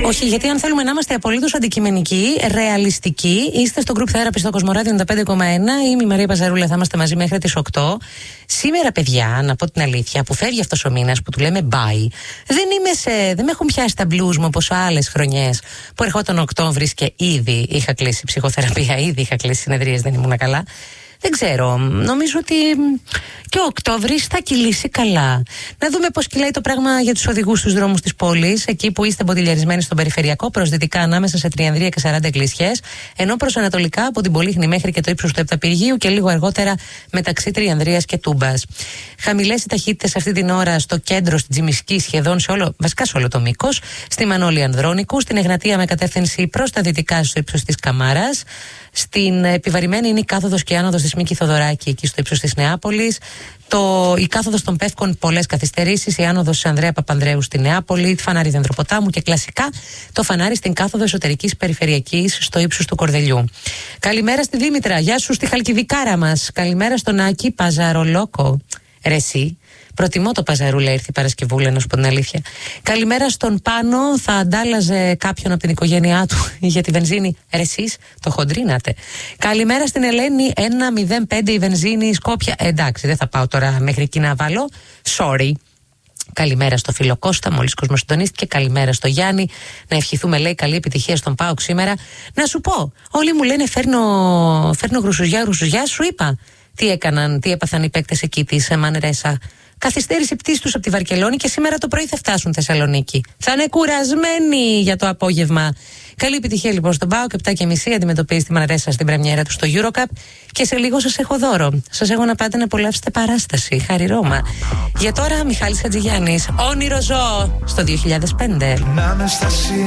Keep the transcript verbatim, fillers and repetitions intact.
Όχι, γιατί αν θέλουμε να είμαστε απολύτως αντικειμενικοί, ρεαλιστικοί, είστε στο Group Therapy στο Κοσμοράδιο ενενήντα πέντε κόμμα ένα. Είμαι η Μαρία Παζαρούλα, θα είμαστε μαζί μέχρι τις οκτώ. Σήμερα, παιδιά, να πω την αλήθεια, που φεύγει αυτός ο μήνας που του λέμε bye, δεν είμαι σε. Δεν με έχουν πιάσει τα blues μου όπως άλλες χρονιές που ερχόταν ο Οκτώβρης και ήδη είχα κλείσει ψυχοθεραπεία, ήδη είχα κλείσει συνεδρίες, δεν ήμουν καλά. Δεν ξέρω, νομίζω ότι και ο Οκτώβρης θα κυλήσει καλά. Να δούμε πώς κυλάει το πράγμα για τους οδηγούς στους δρόμους της πόλης, εκεί που είστε μποτιλιαρισμένοι στον περιφερειακό, προς δυτικά ανάμεσα σε Τριανδρία και σαράντα εκκλησιές, ενώ προς ανατολικά από την Πολύχνη μέχρι και το ύψος του Επταπηργείου και λίγο αργότερα μεταξύ Τριανδρίας και Τούμπας. Χαμηλές οι ταχύτητες αυτή την ώρα στο κέντρο, στην Τζιμισκή, σχεδόν σε όλο, βασικά σε όλο το μήκος, στη Μανώλη Ανδρώνικου, στην Εγνατία με κατεύθυνση προς τα δυτικά στο ύψος της Καμάρας. Στην επιβαρημένη είναι η κάθοδος και η άνοδος της Μίκη Θοδωράκη, εκεί στο ύψος της Νεάπολης. Το, η κάθοδος των Πεύκων, πολλές καθυστερήσεις. Η άνοδος της Ανδρέα Παπανδρέου στη Νεάπολη. Φανάρι Δενδροποτάμου και κλασικά το φανάρι στην κάθοδο εσωτερικής περιφερειακής στο ύψος του Κορδελιού. Καλημέρα στη Δήμητρα. Γεια σου στη Χαλκιδικάρα μας. Καλημέρα στον Άκη Παζαρολόκο. Ρε εσύ. Προτιμώ το Παζαρούλα, ήρθε η Παρασκευούλα, να σου πω την αλήθεια. Καλημέρα στον Πάνο. Θα αντάλλαζε κάποιον από την οικογένειά του για τη βενζίνη. Ρε εσείς, το χοντρίνατε. Καλημέρα στην Ελένη. ένα μηδέν πέντε η βενζίνη Σκόπια. Ε, εντάξει, δεν θα πάω τώρα μέχρι εκεί να βάλω. Sorry. Καλημέρα στο φίλο Κώστα, μόλις κοσμοσυντονίστηκε. Καλημέρα στο Γιάννη. Να ευχηθούμε, λέει, καλή επιτυχία στον ΠΑΟΚ σήμερα. Να σου πω, όλοι μου λένε φέρνω, φέρνω γρουσουζιά, γρουσουζιά. Σου είπα τι έκαναν, τι έπαθαν οι παίκτες εκεί της Μανρέσα. Καθυστέρησε η πτήση τους από τη Βαρκελόνη και σήμερα το πρωί θα φτάσουν Θεσσαλονίκη. Θα είναι κουρασμένοι για το απόγευμα. Καλή επιτυχία λοιπόν στον ΠΑΟΚ. επτά και μισή αντιμετωπίζει τη Μανρέσα στην πρεμιέρα του στο Eurocup. Και σε λίγο σας έχω δώρο. Σας έχω να πάτε να απολαύσετε παράσταση. Χάρη Ρώμα. Για τώρα, Μιχάλης Χατζηγιάννης. Όνειρο ζώο στο δύο χιλιάδες πέντε.